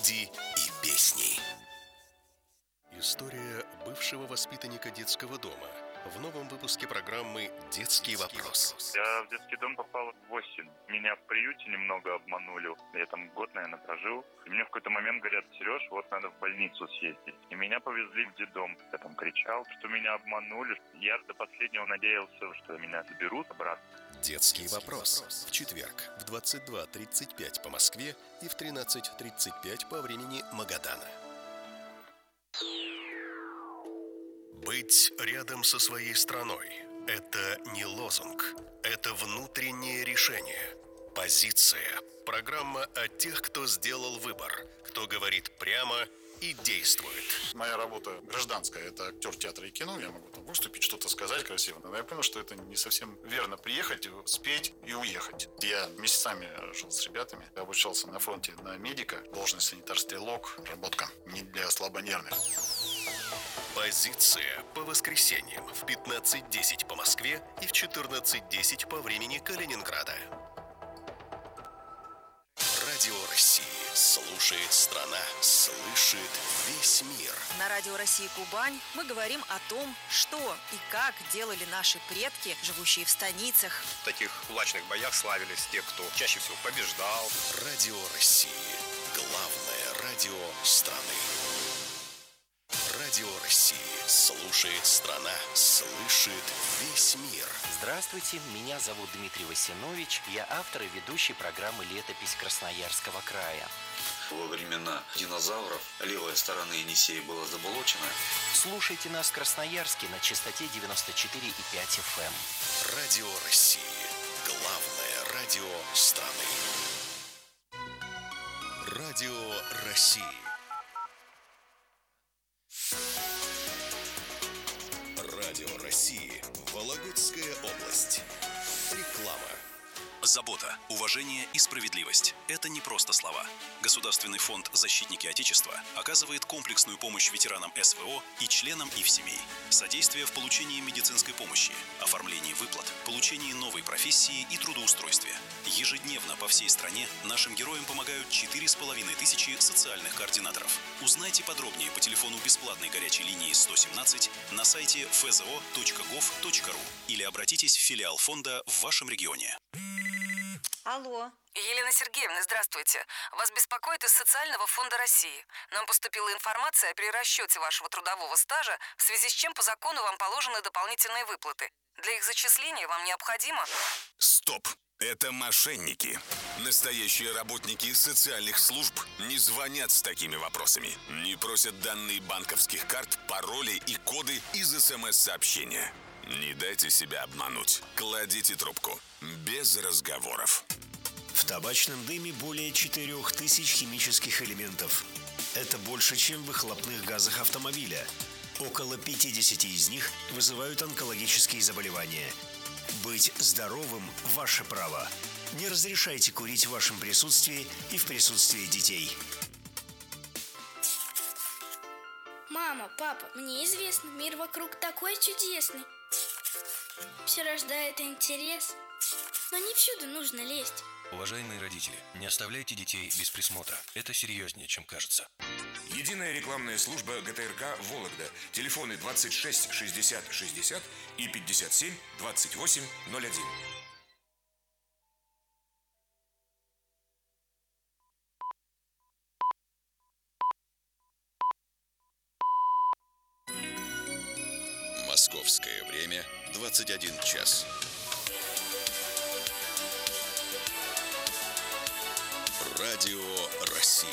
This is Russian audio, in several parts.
люди и песни. История бывшего воспитанника детского дома в новом выпуске программы «Детский вопрос». Я в детский дом попал в 8. Меня в приюте немного обманули. Я там год, наверное, прожил. И мне в какой-то момент говорят: Сереж, вот надо в больницу съездить. И меня повезли в детдом. Я там кричал, что меня обманули. Я до последнего надеялся, что меня заберут обратно. «Детский вопрос» в четверг в 22:35 по Москве и в 13:35 по времени Магадана. Быть рядом со своей страной – это не лозунг, это внутреннее решение. Позиция. Программа о тех, кто сделал выбор, кто говорит прямо и действует. Моя работа гражданская, это актер театра и кино. Я могу там выступить, что-то сказать красиво. Но я понял, что это не совсем верно. Приехать, спеть и уехать. Я месяцами жил с ребятами. Я обучался на фронте на медика. Должность санитар-стрелок. Работка не для слабонервных. Позиция по воскресеньям в 15:10 по Москве и в 14:10 по времени Калининграда. Радио России слушает страна, слышит весь мир. На Радио России Кубань мы говорим о том, что и как делали наши предки, живущие в станицах. В таких кулачных боях славились те, кто чаще всего побеждал. Радио России. Главное радио страны. Радио России слушает страна, слышит весь мир. Здравствуйте, меня зовут Дмитрий Васинович. Я автор и ведущий программы «Летопись Красноярского края». Во времена динозавров левая сторона Енисея была заболочена. Слушайте нас в Красноярске на частоте 94,5 FM. Радио России. Главное радио страны. Радио России. Радио России. Вологодская область. Реклама. Забота, уважение и справедливость – это не просто слова. Государственный фонд «Защитники Отечества» оказывает комплексную помощь ветеранам СВО и членам их семей. Содействие в получении медицинской помощи, оформлении выплат, получении новой профессии и трудоустройстве. Ежедневно по всей стране нашим героям помогают 4500 социальных координаторов. Узнайте подробнее по телефону бесплатной горячей линии 117 на сайте fzo.gov.ru или обратитесь в филиал фонда в вашем регионе. Алло. Елена Сергеевна, здравствуйте. Вас беспокоит из Социального фонда России. Нам поступила информация о перерасчете вашего трудового стажа, в связи с чем по закону вам положены дополнительные выплаты. Для их зачисления вам необходимо... Стоп! Это мошенники. Настоящие работники социальных служб не звонят с такими вопросами. Не просят данные банковских карт, пароли и коды из СМС-сообщения. Не дайте себя обмануть. Кладите трубку. Без разговоров. В табачном дыме более 4000 химических элементов. Это больше, чем в выхлопных газах автомобиля. Около 50 из них вызывают онкологические заболевания. Быть здоровым – ваше право. Не разрешайте курить в вашем присутствии и в присутствии детей. Мама, папа, мне известно, мир вокруг такой чудесный. Все рождает интерес, но не всюду нужно лезть. Уважаемые родители, не оставляйте детей без присмотра. Это серьезнее, чем кажется. Единая рекламная служба ГТРК «Вологда». Телефоны 26 60 60 и 57 28 01. Московское время 21 час. Радио России.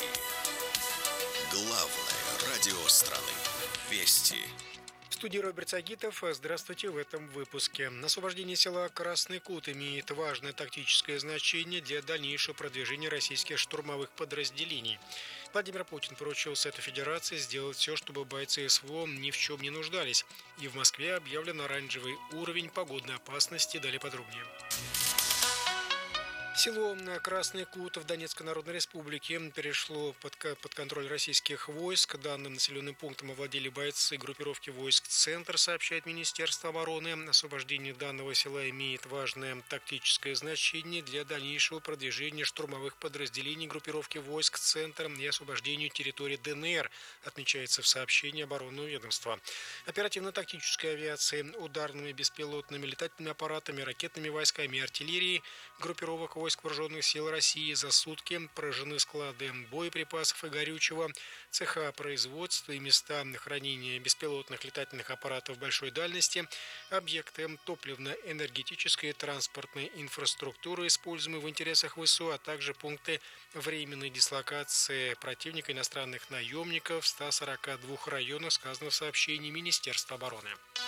Главное радио страны. Вести. В студии Роберт Сагитов. Здравствуйте в этом выпуске. Освобождение села Красный Кут имеет важное тактическое значение для дальнейшего продвижения российских штурмовых подразделений. Владимир Путин поручил Совету Федерации сделать все, чтобы бойцы СВО ни в чем не нуждались. И в Москве объявлен оранжевый уровень погодной опасности. Далее подробнее. Село Красный Кут в Донецкой Народной Республике перешло под контроль российских войск. Данным населенным пунктом овладели бойцы группировки войск «Центр», сообщает Министерство обороны. Освобождение данного села имеет важное тактическое значение для дальнейшего продвижения штурмовых подразделений группировки войск «Центр» и освобождению территории ДНР, отмечается в сообщении оборонного ведомства. Оперативно-тактической авиацией, ударными беспилотными летательными аппаратами, ракетными войсками и артиллерией группировок войск вооруженных сил России за сутки поражены склады боеприпасов и горючего, цеха производства и места хранения беспилотных летательных аппаратов большой дальности, объекты топливно-энергетической и транспортной инфраструктуры, используемые в интересах ВСУ, а также пункты временной дислокации противника иностранных наемников в 142 районах, сказано в сообщении Министерства обороны.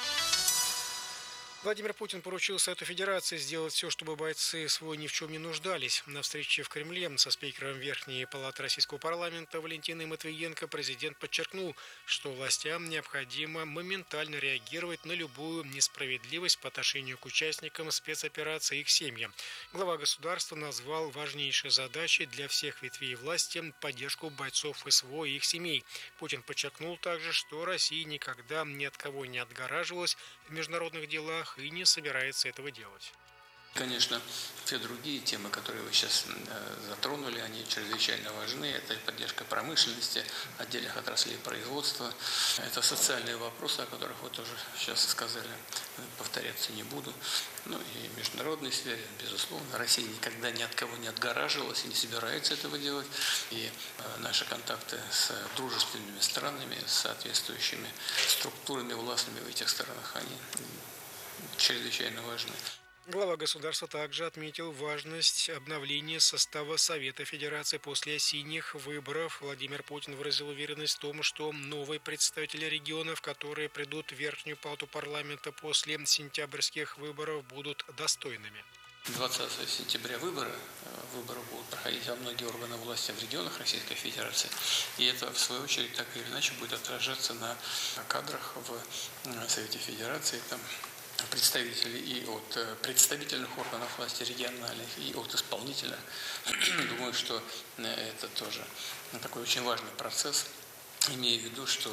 Владимир Путин поручил Совету Федерации сделать все, чтобы бойцы СВО ни в чем не нуждались. На встрече в Кремле со спикером Верхней палаты Российского парламента Валентиной Матвиенко президент подчеркнул, что властям необходимо моментально реагировать на любую несправедливость по отношению к участникам спецоперации и их семьям. Глава государства назвал важнейшей задачей для всех ветвей власти поддержку бойцов СВО и их семей. Путин подчеркнул также, что Россия никогда ни от кого не отгораживалась в международных делах и не собирается этого делать. Конечно, все другие темы, которые вы сейчас затронули, они чрезвычайно важны. Это поддержка промышленности, отдельных отраслей производства. Это социальные вопросы, о которых вы тоже сейчас сказали. Повторяться не буду. Ну и в международной сфере, безусловно. Россия никогда ни от кого не отгораживалась и не собирается этого делать. И наши контакты с дружественными странами, с соответствующими структурами властными в этих странах, они чрезвычайно важны. Глава государства также отметил важность обновления состава Совета Федерации после осенних выборов. Владимир Путин выразил уверенность в том, что новые представители регионов, которые придут в Верхнюю палату парламента после сентябрьских выборов, будут достойными. 20 сентября выборы будут проходить во многие органы власти в регионах Российской Федерации. И это, в свою очередь, так или иначе будет отражаться на кадрах в Совете Федерации. Там представителей и от представительных органов власти региональных, и от исполнительных. Думаю, что это тоже такой очень важный процесс, имея в виду, что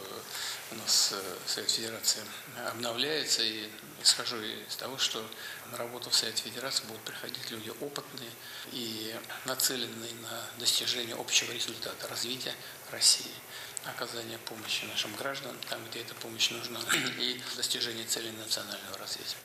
у нас Совет Федерации обновляется, и исхожу из того, что на работу в Совет Федерации будут приходить люди опытные и нацеленные на достижение общего результата развития России, оказание помощи нашим гражданам там, где эта помощь нужна, и достижение целей национального развития.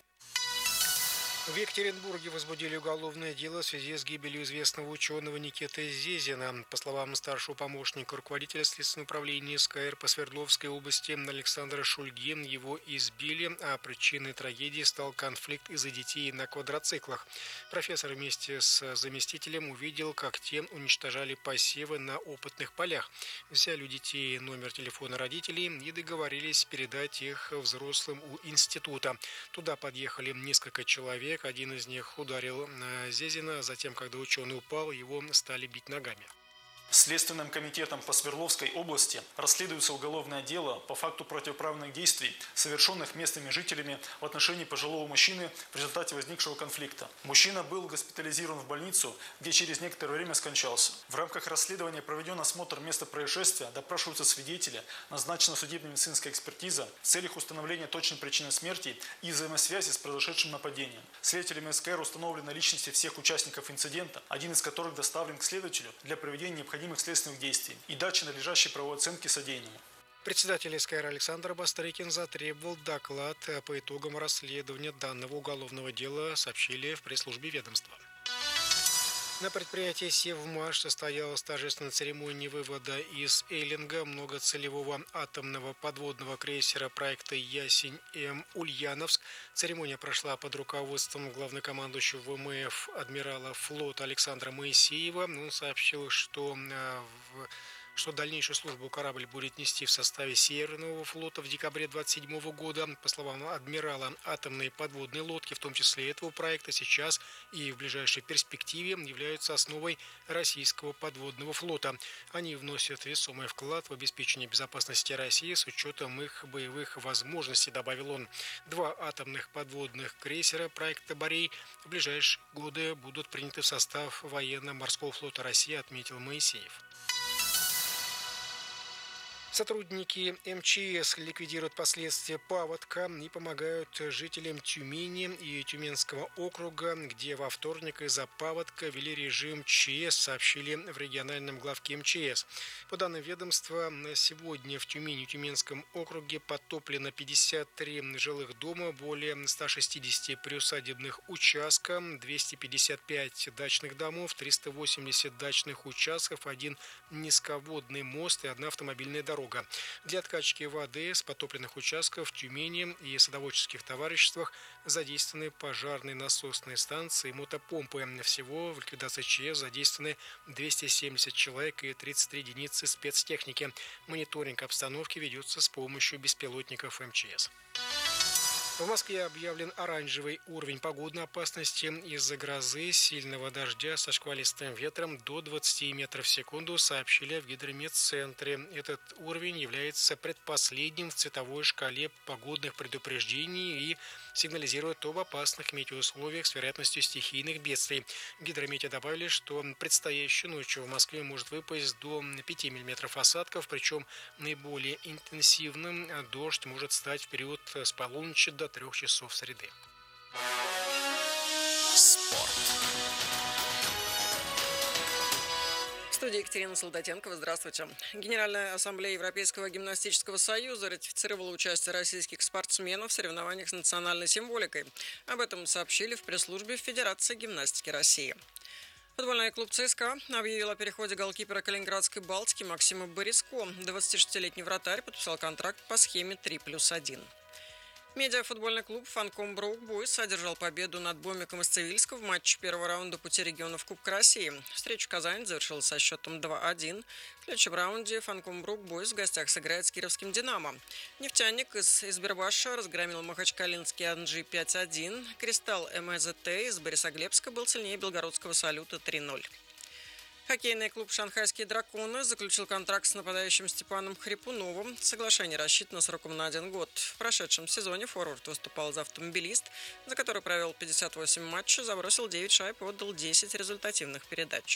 В Екатеринбурге возбудили уголовное дело в связи с гибелью известного ученого Никиты Зезина. По словам старшего помощника руководителя Следственного управления СКР по Свердловской области Александра Шульги, его избили, а причиной трагедии стал конфликт из-за детей на квадроциклах. Профессор вместе с заместителем увидел, как те уничтожали посевы на опытных полях. Взяли у детей номер телефона родителей и договорились передать их взрослым у института. Туда подъехали несколько человек. Один из них ударил Зезина, затем, когда ученый упал, его стали бить ногами. Следственным комитетом по Свердловской области расследуется уголовное дело по факту противоправных действий, совершенных местными жителями в отношении пожилого мужчины в результате возникшего конфликта. Мужчина был госпитализирован в больницу, где через некоторое время скончался. В рамках расследования проведен осмотр места происшествия, допрашиваются свидетели, назначена судебно-медицинская экспертиза в целях установления точной причины смерти и взаимосвязи с произошедшим нападением. Следователями СКР установлены личности всех участников инцидента, один из которых доставлен к следователю для проведения необходимых следственных действий и дачи надлежащей правовой оценки содеянному. Председатель СКР Александр Бастрыкин затребовал доклад по итогам расследования данного уголовного дела, сообщили в пресс-службе ведомства. На предприятии «Севмаш» состоялась торжественная церемония вывода из Эйлинга многоцелевого атомного подводного крейсера проекта «Ясень-М» «Ульяновск». Церемония прошла под руководством главнокомандующего ВМФ адмирала флота Александра Моисеева. Он сообщил, что что дальнейшую службу корабль будет нести в составе Северного флота в декабре 2027 года. По словам адмирала, атомные подводные лодки, в том числе этого проекта, сейчас и в ближайшей перспективе являются основой российского подводного флота. Они вносят весомый вклад в обеспечение безопасности России с учетом их боевых возможностей, добавил он. 2 атомных подводных крейсера проекта «Борей» в ближайшие годы будут приняты в состав военно-морского флота России, отметил Моисеев. Сотрудники МЧС ликвидируют последствия паводка и помогают жителям Тюмени и Тюменского округа, где во вторник из-за паводка ввели режим ЧС, сообщили в региональном главке МЧС. По данным ведомства, на сегодня в Тюмени и Тюменском округе потоплено 53 жилых дома, более 160 приусадебных участков, 255 дачных домов, 380 дачных участков, 1 низководный мост и 1 автомобильная дорога. Для откачки воды с потопленных участков в Тюмени и садоводческих товариществах задействованы пожарные насосные станции и мотопомпы. Всего в ликвидации ЧС задействованы 270 человек и 33 единицы спецтехники. Мониторинг обстановки ведется с помощью беспилотников МЧС. В Москве объявлен оранжевый уровень погодной опасности из-за грозы, сильного дождя со шквалистым ветром до 20 метров в секунду, сообщили в гидрометцентре. Этот уровень является предпоследним в цветовой шкале погодных предупреждений и сигнализирует об опасных метеоусловиях с вероятностью стихийных бедствий. В гидромете добавили, что предстоящей ночью в Москве может выпасть до 5 мм осадков, причем наиболее интенсивным дождь может стать в период с полуночи до 3 часов среды. Спорт. В студии Екатерина Солдатенкова. Здравствуйте. Генеральная ассамблея Европейского гимнастического союза ратифицировала участие российских спортсменов в соревнованиях с национальной символикой. Об этом сообщили в пресс-службе Федерации гимнастики России. Футбольный клуб ЦСКА объявил о переходе голкипера Калининградской «Балтики» Максима Бориско. 26-летний вратарь подписал контракт по схеме 3+1. Медиафутбольный клуб «Фанком Броук Бойс» одержал победу над Бомиком из Цивильска в матче первого раунда пути регионов Кубка России. Встреча в Казани завершилась со счетом 2-1. В следующем раунде «Фанком Броук Бойс» в гостях сыграет с кировским «Динамо». «Нефтяник» из Избербаша разгромил махачкалинский «Анжи» 5-1. «Кристалл» МЗТ из Борисоглебска был сильнее белгородского «Салюта» 3-0. Хоккейный клуб «Шанхайские драконы» заключил контракт с нападающим Степаном Хрипуновым. Соглашение рассчитано сроком на 1 год. В прошедшем сезоне форвард выступал за «Автомобилист», за который провел 58 матчей, забросил 9 шайб и отдал 10 результативных передач.